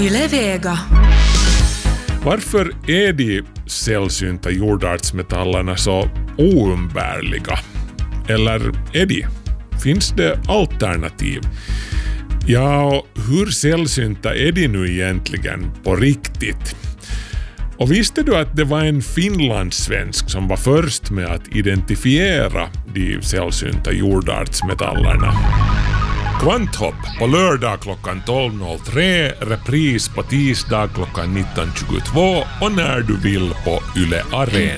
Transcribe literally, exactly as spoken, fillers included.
Yle Vega. Varför är de sällsynta jordartsmetallerna så oumbärliga? Eller är de? Finns det alternativ? Ja, och hur sällsynta är de nu egentligen på riktigt? Och visste du att det var en finlandssvensk som var först med att identifiera de sällsynta jordartsmetallerna? Kvanthopp på lördag klockan tolv noll tre, repris på tisdag klockan nitton tjugotvå och när du vill på Yle Arena.